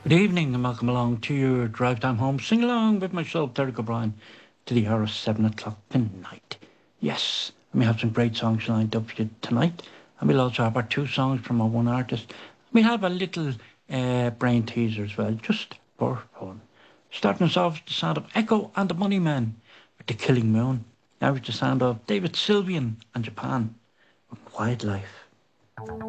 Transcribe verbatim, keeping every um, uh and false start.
Good evening and welcome along to your drive time home. Sing along with myself, Derek O'Brien, to the hour of seven o'clock tonight. Yes, and we have some great songs lined up for you tonight. And we'll also have our two songs from our one artist. We'll have a little uh, brain teaser as well, just for fun. Starting us off, the sound of Echo and the Money Men with The Killing Moon. Now with the sound of David Sylvian and Japan with Quiet Life.